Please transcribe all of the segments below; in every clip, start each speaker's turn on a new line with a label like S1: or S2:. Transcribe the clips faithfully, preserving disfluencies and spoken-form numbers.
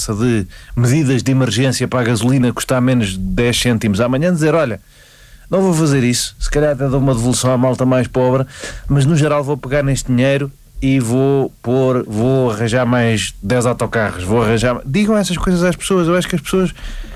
S1: conversa de medidas de emergência para a gasolina custar menos de dez cêntimos amanhã, dizer, olha, não vou fazer isso, se calhar até dou uma devolução à malta mais pobre, mas no geral vou pegar neste dinheiro e vou pôr, vou arranjar mais dez autocarros, vou arranjar... Digam essas coisas às pessoas. Eu acho que as pessoas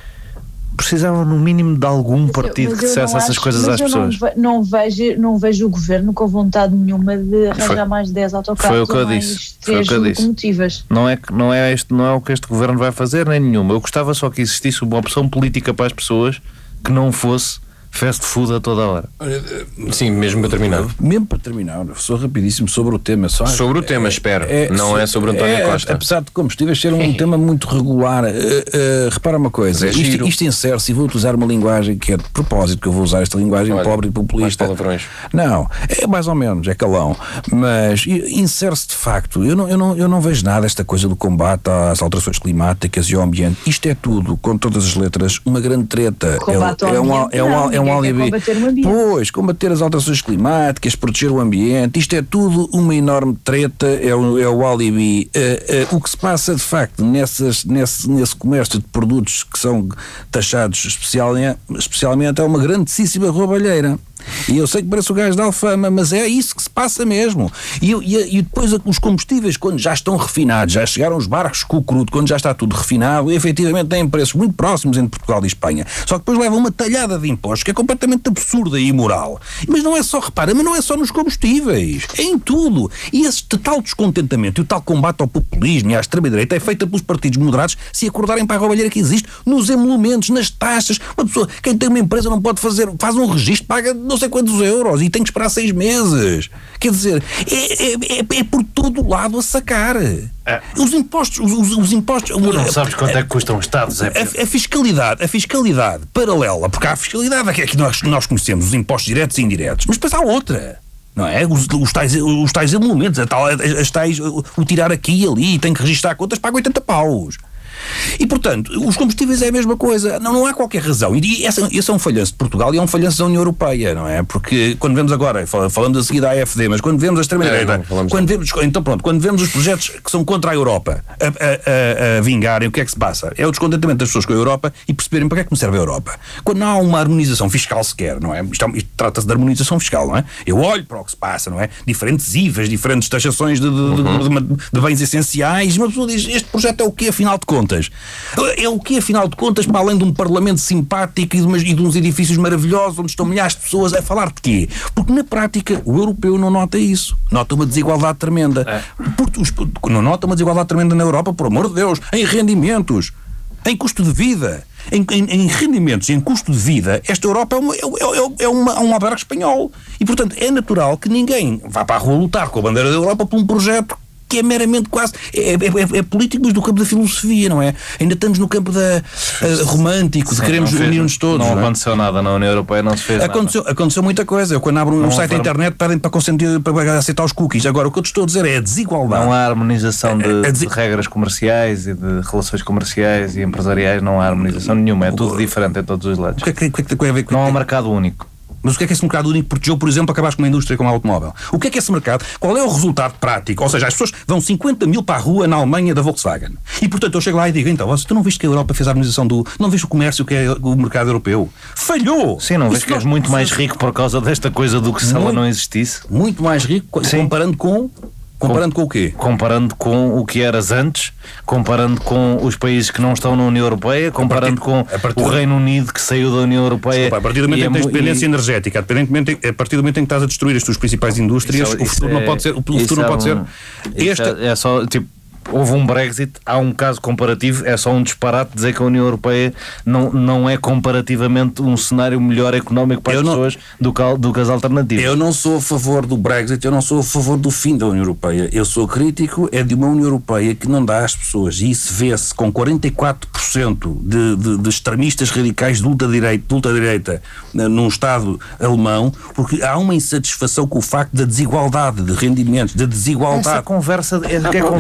S1: precisavam no mínimo de algum partido que dissesse essas acho, coisas às pessoas.
S2: Não, não, vejo, não vejo o governo com vontade nenhuma de arranjar foi, mais dez autocarros.
S1: Foi o que eu disse. Foi o que eu disse. Não é, não, é este, não é o que este governo vai fazer, nem nenhuma. Eu gostava só que existisse uma opção política para as pessoas que não fosse fast food a toda a hora.
S3: Sim, mesmo para terminar.
S4: Mesmo para terminar, sou rapidíssimo sobre o tema. Só
S3: sobre o tema, é, espero. É, não é sobre António é, Costa.
S4: Apesar de combustíveis ser um é. tema muito regular, uh, uh, repara uma coisa, é isto, isto insere-se, e vou utilizar uma linguagem que é de propósito, que eu vou usar esta linguagem Olha, pobre e populista. Não, é mais ou menos, é calão, mas insere-se de facto, eu não, eu, não, eu não vejo nada esta coisa do combate às alterações climáticas e ao ambiente. Isto é tudo, com todas as letras, uma grande treta.
S2: Combate
S4: é,
S2: ao
S4: um,
S2: ambiente,
S4: é, um,
S2: não,
S4: é um alibi.
S2: Combater o ambiente.
S4: Pois, combater as alterações climáticas, proteger o ambiente, isto é tudo uma enorme treta, é o, é o alibi. Uh, uh, o que se passa de facto nessas, nesse, nesse comércio de produtos que são taxados especialmente, especialmente é uma grandíssima roubalheira. E eu sei que parece o gajo da Alfama, mas é isso que se passa mesmo. E, e, e depois os combustíveis, quando já estão refinados, já chegaram os barcos com o crudo, quando já está tudo refinado, efetivamente têm preços muito próximos entre Portugal e Espanha. Só que depois levam uma talhada de impostos que é completamente absurda e imoral. Mas não é só, repara, mas não é só nos combustíveis, é em tudo. E esse tal descontentamento e o tal combate ao populismo e à extrema-direita é feita pelos partidos moderados se acordarem para a roubalheira que existe nos emolumentos, nas taxas. Uma pessoa, quem tem uma empresa não pode fazer, faz um registro, paga não sei quantos euros e tem que esperar seis meses. Quer dizer, é, é, é, é por todo o lado a sacar. É. Os impostos, os, os, os impostos...
S1: Tu não sabes quanto é que custam os Estados, é
S4: a, a fiscalidade, a fiscalidade paralela, porque há a fiscalidade que, é que nós, nós conhecemos, os impostos diretos e indiretos, mas depois há outra. Não é? Os, os, tais, os tais emolumentos, a tal, as tais, o, o tirar aqui e ali, tem que registrar contas, paga oitenta paus. E, portanto, os combustíveis é a mesma coisa. Não, não há qualquer razão. E esse, esse é um falhanço de Portugal e é um falhanço da União Europeia, não é? Porque quando vemos agora, falamos a seguir da A F D, mas quando vemos a extrema-direita, é, quando vemos, então pronto, quando vemos os projetos que são contra a Europa a, a, a, a vingarem, o que é que se passa? É o descontentamento das pessoas com a Europa e perceberem para que é que me serve a Europa. Quando não há uma harmonização fiscal sequer, não é? Isto, isto trata-se de harmonização fiscal, não é? Eu olho para o que se passa, não é? Diferentes I V As, diferentes taxações de, de, uhum. de, de, de bens essenciais, e uma pessoa diz, este projeto é o quê, afinal de contas? É o que, afinal de contas, para além de um parlamento simpático e de, umas, e de uns edifícios maravilhosos onde estão milhares de pessoas a falar de quê? Porque na prática o europeu não nota isso. Nota uma desigualdade tremenda. É. Porque os, não nota uma desigualdade tremenda na Europa, por amor de Deus, em rendimentos, em custo de vida. Em, em, em rendimentos e em custo de vida, esta Europa é, uma, é, é, é uma, um albergue espanhol. E, portanto, é natural que ninguém vá para a rua lutar com a bandeira da Europa por um projeto que é meramente quase, é, é, é político, mas do campo da filosofia, não é? Ainda estamos no campo da uh, romântico, de queremos unir-nos todos.
S1: Não,
S4: não
S1: aconteceu
S4: é?
S1: nada na União Europeia, não se fez
S4: aconteceu,
S1: nada.
S4: Aconteceu muita coisa. Eu, quando abro um não site da internet, pedem para consentir, para aceitar os cookies. Agora, o que eu te estou a dizer é a desigualdade.
S1: Não há harmonização de, a, a des... de regras comerciais e de relações comerciais e empresariais, não há harmonização nenhuma, é tudo diferente em todos os lados.
S4: O que é que, o que, é que tem a ver com
S1: Não há um mercado único.
S4: Mas o que é que esse mercado único protegeu, por exemplo, acabaste com uma indústria como a automóvel? O que é que esse mercado, qual é o resultado prático? Ou seja, as pessoas vão cinquenta mil para a rua na Alemanha da Volkswagen. E, portanto, eu chego lá e digo, então, tu não viste que a Europa fez a harmonização do... Não viste o comércio que é o mercado europeu? Falhou!
S1: Sim, não vês que és muito mais rico por causa desta coisa do que se ela não existisse?
S4: Muito mais rico, Sim. comparando com... Comparando com, com o quê?
S1: Comparando com o que eras antes, comparando com os países que não estão na União Europeia, comparando partir, com partir, o Reino Unido que saiu da União Europeia.
S4: Desculpa, a partir do momento em que tens dependência e... energética, a partir do momento em que estás a destruir as tuas principais indústrias, isso, o futuro é, não pode ser. O futuro não pode
S1: é um,
S4: ser. Este...
S1: É, é só tipo. Houve um Brexit, há um caso comparativo, é só um disparate dizer que a União Europeia não, não é comparativamente um cenário melhor económico para eu as não, pessoas do que, do que as alternativas.
S4: Eu não sou a favor do Brexit, eu não sou a favor do fim da União Europeia. Eu sou crítico é de uma União Europeia que não dá às pessoas, e isso vê-se com quarenta e quatro por cento de, de, de extremistas radicais de ultradireita, de ultradireita num Estado alemão, porque há uma insatisfação com o facto da desigualdade de rendimentos, da desigualdade.
S1: Essa conversa, é, que é conversa
S4: então qual é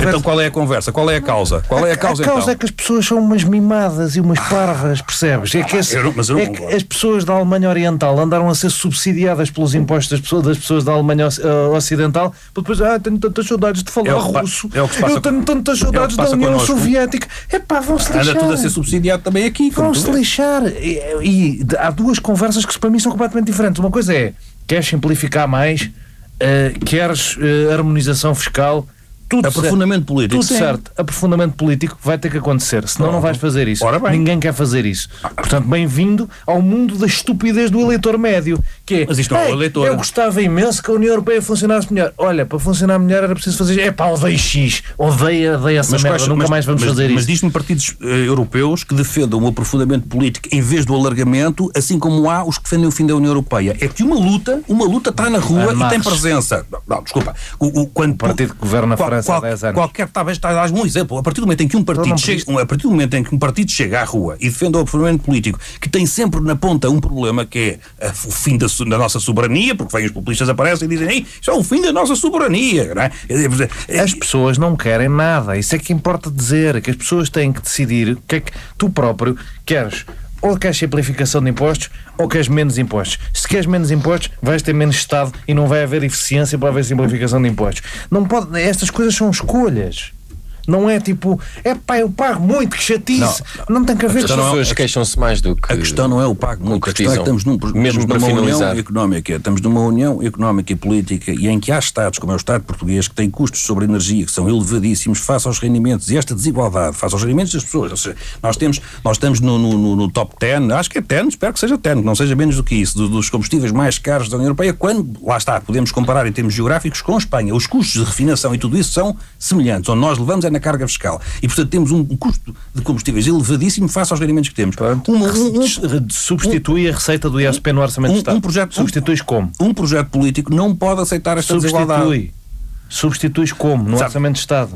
S4: a conversa? Qual é a causa? Qual é a causa,
S1: a causa
S4: então?
S1: é que as pessoas são umas mimadas e umas parvas, percebes? É que, esse,
S4: eu não, mas eu não
S1: é que as pessoas da Alemanha Oriental andaram a ser subsidiadas pelos impostos das pessoas, das pessoas da Alemanha uh, Ocidental, para depois, ah, tenho tantas saudades de falar
S4: é
S1: russo,
S4: é o que se passa,
S1: eu tenho tantas saudades é da União connosco. Soviética. Epá, vão-se lixar.
S4: Anda tudo a ser subsidiado também aqui.
S1: Vão-se lixar. E, e há duas conversas que para mim são completamente diferentes. Uma coisa é, queres simplificar mais, uh, queres uh, harmonização fiscal, tudo
S4: aprofundamento
S1: certo,
S4: político.
S1: Tudo certo. Aprofundamento político vai ter que acontecer, senão Pronto. não vais fazer isso. Ninguém quer fazer isso. Portanto, bem-vindo ao mundo da estupidez do eleitor médio. Que é,
S4: mas isto não é o eleitor.
S1: Eu gostava imenso que a União Europeia funcionasse melhor. Olha, para funcionar melhor era preciso fazer. É pá, odeio X, odeia, odeia essa mas, merda, mas, nunca mais vamos
S4: mas,
S1: fazer
S4: mas,
S1: isso.
S4: Mas diz-me partidos uh, europeus que defendam o aprofundamento político em vez do alargamento, assim como há os que defendem o fim da União Europeia. É que uma luta, uma luta está na rua e tem presença. Não, não desculpa. O, o, quando
S1: o partido que governa a França
S4: qual,
S1: há dez anos.
S4: Qualquer talvez dás um exemplo. A partir do momento em que um partido chega, a partir do momento em que um partido chega à rua e defende o aprofundamento político, que tem sempre na ponta um problema que é uh, o fim da, da nossa soberania, porque vem os populistas aparecem e dizem, ei, isso é o fim da nossa soberania, não é?
S1: As pessoas não querem nada, isso é que importa dizer, que as pessoas têm que decidir o que é que tu próprio queres. Ou queres simplificação de impostos ou queres menos impostos. Se queres menos impostos, vais ter menos Estado e não vai haver eficiência para haver simplificação de impostos. Não pode, estas coisas são escolhas. Não é tipo, é pá, eu pago muito, que chatice. Não, não tem que haver...
S3: As pessoas queixam-se mais do que...
S4: A questão não é o pago muito, a questão é que estamos, num,
S3: mesmo
S4: estamos
S3: para
S4: numa
S3: finalizar.
S4: união económica. Estamos numa união económica e política e em que há Estados, como é o Estado português, que têm custos sobre a energia que são elevadíssimos face aos rendimentos e esta desigualdade face aos rendimentos das pessoas. Ou seja, nós, temos, nós estamos no, no, no top dez, acho que é dez, espero que seja dez, que não seja menos do que isso, dos combustíveis mais caros da União Europeia, quando, lá está, podemos comparar em termos geográficos com a Espanha. Os custos de refinação e tudo isso são semelhantes. Onde nós levamos é na carga fiscal. E, portanto, temos um custo de combustíveis elevadíssimo face aos rendimentos que temos.
S1: Pronto. Um, um, um, substitui um, a receita do I S P no Orçamento
S4: um,
S1: do Estado.
S4: Um projeto,
S1: Substituis como?
S4: Um projeto político não pode aceitar esta
S1: Substitui.
S4: desigualdade.
S1: Substituis como? No Sabe, Orçamento de Estado?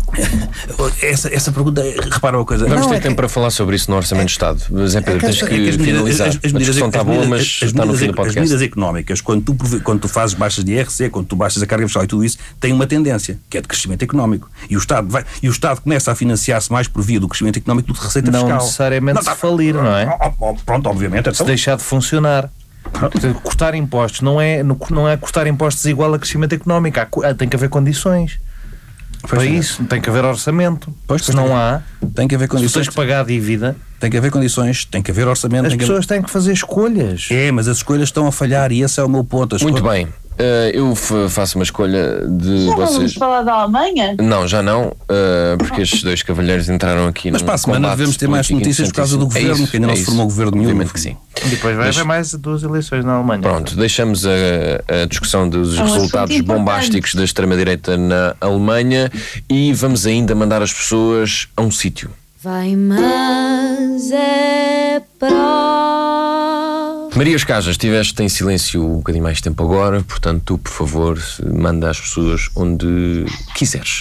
S4: Essa, essa pergunta, repara uma coisa.
S3: Vamos
S4: não,
S3: ter
S4: é
S3: tempo que, para falar sobre isso no Orçamento é, de Estado. Mas é, Pedro, é tens que, que, que finalizar. As, as, as a discussão está boa, mas as, está no fim do podcast.
S4: As medidas económicas, quando tu, quando tu fazes baixas de I R C, quando tu baixas a carga fiscal e tudo isso, tem uma tendência, que é de crescimento económico. E o Estado, vai, e o Estado começa a financiar-se mais por via do crescimento económico do que receita
S1: não
S4: fiscal.
S1: Não necessariamente se falir, não é?
S4: Pronto, obviamente.
S1: Se então, deixar de funcionar. Cortar impostos não é, não é cortar impostos igual a crescimento económico. Há, tem que haver condições. Pois para é. Isso tem que haver orçamento.
S4: Pois,
S1: se não há,
S4: tem que haver condições.
S1: Se tens que pagar a dívida,
S4: tem que haver condições, tem que haver orçamento.
S1: As
S4: tem
S1: pessoas
S4: que haver...
S1: têm que fazer escolhas.
S4: É, mas as escolhas estão a falhar e esse é o meu ponto. As
S3: Muito
S4: escolhas...
S3: bem. Uh, eu faço uma escolha de
S2: já
S3: vocês.
S2: Vamos falar da Alemanha?
S3: Não, já não, uh, porque estes dois cavalheiros entraram aqui.
S4: Mas para a semana devemos ter mais notícias por causa do governo, é isso, que ainda é não se formou governo nenhum.
S3: Obviamente que sim.
S1: E depois vai haver mais duas eleições na Alemanha.
S3: Pronto, deixamos a, a discussão dos é um resultados bombásticos da extrema-direita na Alemanha e vamos ainda mandar as pessoas a um sítio.
S5: Vai, mas é para...
S3: Maria Escajas, estiveste em silêncio um bocadinho mais tempo agora, portanto, tu, por favor, manda as pessoas onde quiseres.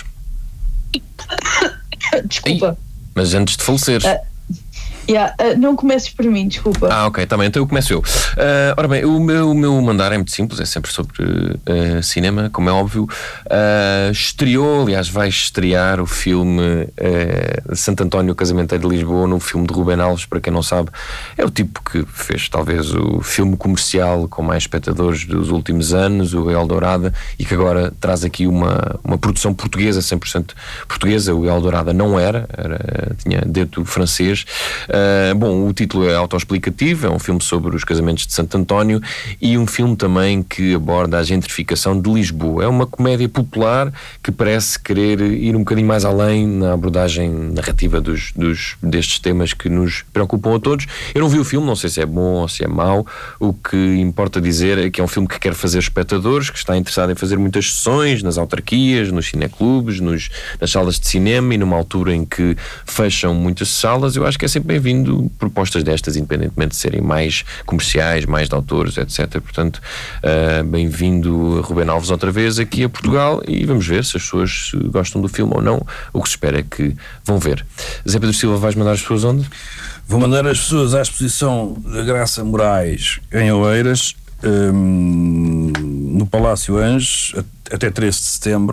S2: Desculpa.
S3: Ei, mas antes de faleceres.
S2: Uh, yeah, uh, não comeces por mim, desculpa.
S3: Ah, ok, também, então eu começo eu. Uh, ora bem, o meu, o meu mandar é muito simples, é sempre sobre uh, cinema, como é óbvio. Uh, estreou, aliás, vai estrear o filme uh, Santo António, Casamenteiro de Lisboa, no filme de Rubén Alves, para quem não sabe, é o tipo que fez talvez o filme comercial com mais espectadores dos últimos anos, o Eldorado, e que agora traz aqui uma, uma produção portuguesa, cem por cento portuguesa. O Eldorado não era, era tinha dedo francês. Uh, bom, o título é autoexplicativo, é um filme sobre os casamentos de Santo António e um filme também que aborda a gentrificação de Lisboa. É uma comédia popular que parece querer ir um bocadinho mais além na abordagem narrativa dos, dos, destes temas que nos preocupam a todos. Eu não vi o filme, não sei se é bom ou se é mau. O que importa dizer é que é um filme que quer fazer espectadores, que está interessado em fazer muitas sessões nas autarquias, nos cineclubes, nos, nas salas de cinema, e numa altura em que fecham muitas salas, eu acho que é sempre bem-vindo propostas destas, independentemente de serem mais comerciais, mais de autores, etcétera. Portanto, uh, bem-vindo Rubén Alves outra vez aqui a Portugal e vamos ver se as pessoas gostam do filme ou não. O que se espera é que vão ver. Zé Pedro Silva, vais mandar as pessoas onde?
S4: Vou mandar as pessoas à exposição da Graça Moraes em Oeiras, um, no Palácio Anjos, até treze de setembro.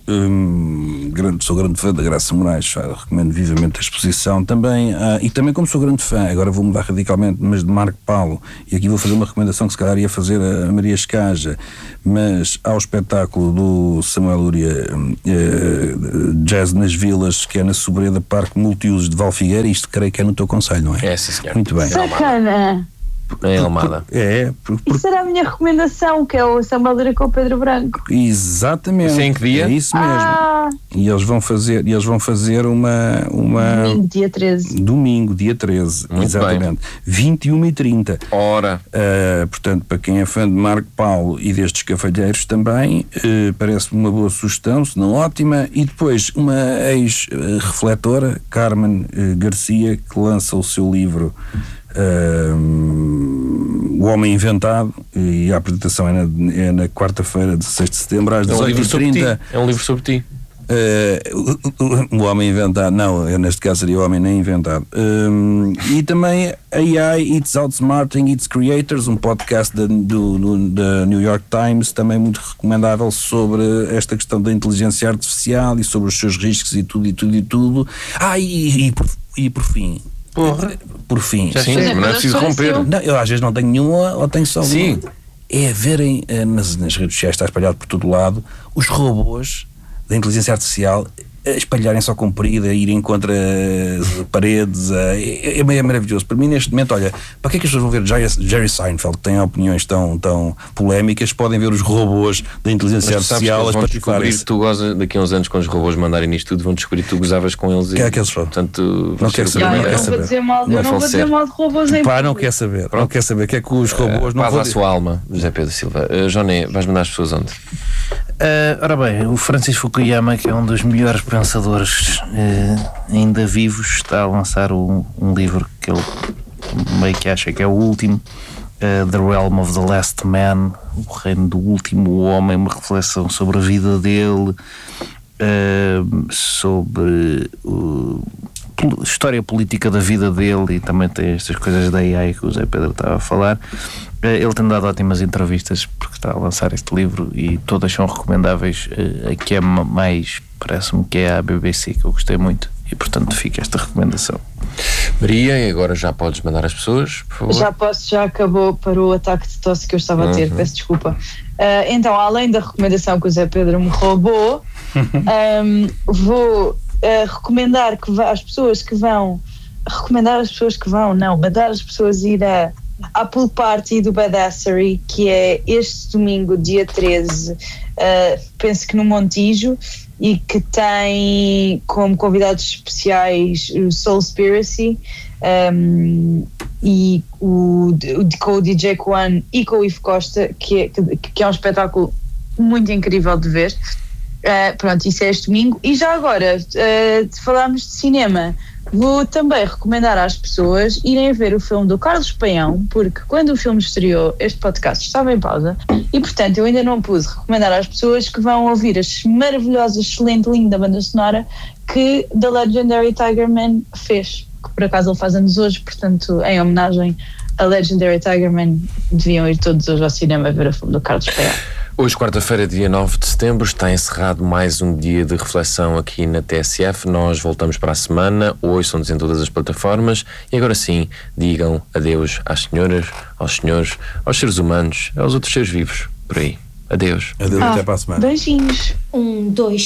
S4: Hum, grande, sou grande fã da Graça Moraes, recomendo vivamente a exposição também, ah, e também como sou grande fã, agora vou mudar radicalmente, mas de Marco Paulo, e aqui vou fazer uma recomendação que se calhar ia fazer a Maria Escaja, mas ao espetáculo do Samuel Luria, eh, Jazz nas Vilas, que é na Sobreda Parque Multiusos de Valfigueira, isto creio que é no teu concelho, não é?
S3: É, sim, senhor.
S4: Muito bem.
S2: Sacana!
S3: Em Almada.
S4: É, por, por,
S2: Isso era a minha recomendação, que é o Samuel Luria com o Pedro Branco.
S4: exatamente.
S3: Isso é em que dia?
S4: É isso mesmo.
S2: Ah,
S4: E eles vão fazer, e eles vão fazer uma, uma
S2: domingo, dia treze.
S4: domingo, dia treze,
S3: Muito
S4: exatamente, vinte e uma e trinta.
S3: Ora.
S4: Uh, portanto, para quem é fã de Marco Paulo e destes cafalheiros também, uh, parece-me uma boa sugestão, se não ótima. E depois uma ex-refletora, Carmen uh, Garcia, que lança o seu livro Uh, O Homem Inventado, e a apresentação é na, é na quarta-feira, dezasseis de setembro, às
S3: É um livro
S4: dezoito e
S3: sobre ti.
S4: trinta.
S3: É um livro sobre ti.
S4: Uh, o, o, o Homem Inventado, não, neste caso seria O Homem Nem Inventado. Um, e também A I, It's Outsmarting Its Creators, um podcast da, do, do, da New York Times, também muito recomendável, sobre esta questão da inteligência artificial e sobre os seus riscos e tudo, e tudo, e tudo. Ah, e, e, por, e por fim...
S3: Porra.
S4: Por fim,
S3: Sim, mas não é preciso romper.
S4: não, eu às vezes não tenho nenhuma ou tenho só
S3: Sim.
S4: uma. É verem eh, nas, nas redes sociais, está espalhado por todo lado, os robôs da inteligência artificial a espalharem-se ao comprido, a irem contra as paredes, a, é, é maravilhoso. Para mim, neste momento, olha, para que é que as pessoas vão ver Jerry, Jerry Seinfeld, que tem opiniões tão, tão polémicas, podem ver os robôs da inteligência
S3: Mas tu sabes que
S4: artificial
S3: eles
S4: a
S3: vão descobrir
S4: espatifarem-se.
S3: que tu gozas, daqui a uns anos, com os robôs mandarem nisto tudo, vão descobrir que tu gozavas com eles. E,
S4: Que é que eles são?
S3: portanto,
S4: Não
S3: vais
S4: quero
S3: ser o
S4: saber,
S2: Não,
S3: primeiro
S2: eu
S4: quer
S2: não
S4: saber.
S2: vou dizer mal,
S3: Não
S2: eu não vou
S3: falecer.
S2: dizer mal de robôs em
S4: Pá, não
S2: público.
S4: quer saber, não quer saber, que é que os robôs não
S3: Paz
S4: vão
S3: à sua alma, José Pedro Silva. Uh, Joné, vais mandar as pessoas onde?
S1: Uh, ora bem, o Francis Fukuyama, que é um dos melhores pensadores uh, ainda vivos, está a lançar um, um livro que ele meio que acha que é o último, uh, The Realm of the Last Man, o reino do último homem, uma reflexão sobre a vida dele, uh, sobre uh, a história política da vida dele, e também tem estas coisas da A I que o Zé Pedro estava a falar. Ele tem dado ótimas entrevistas porque está a lançar este livro e todas são recomendáveis. A que é mais, parece-me que é a B B C, que eu gostei muito, e portanto fica esta recomendação.
S3: Maria, e agora já podes mandar as pessoas, por favor.
S2: Já posso, já acabou para o ataque de tosse que eu estava a ter,
S3: Uhum.
S2: peço desculpa. Uh, então, além da recomendação que o Zé Pedro me roubou, um, vou uh, recomendar que vá, as pessoas que vão, recomendar as pessoas que vão, não, mandar as pessoas ir a à pool party do Badassery, que é este domingo, dia treze, uh, penso que no Montijo, e que tem como convidados especiais o Soulspiracy, um, e o, o, com o D J Kwan e com o Ivo Costa, que é, que, que é um espetáculo muito incrível de ver. Uh, pronto, isso é este domingo. E já agora, uh, falámos de cinema, vou também recomendar às pessoas irem ver o filme do Carlos Paião, porque quando o filme estreou, este podcast estava em pausa, e portanto eu ainda não pude recomendar às pessoas que vão ouvir a maravilhosa, excelente, linda banda sonora que The Legendary Tiger Man fez, que por acaso ele faz anos hoje, portanto em homenagem a Legendary Tiger Man deviam ir todos hoje ao cinema ver o filme do Carlos Paião.
S3: Hoje, quarta-feira, dia nove de setembro, está encerrado mais um dia de reflexão aqui na T S F. Nós voltamos para a semana, ouçam-nos em todas as plataformas e agora sim, digam adeus às senhoras, aos senhores, aos seres humanos, aos outros seres vivos, por aí. Adeus.
S4: Adeus,
S2: Ah,
S4: até para a semana.
S2: Beijinhos.
S5: Um, dois,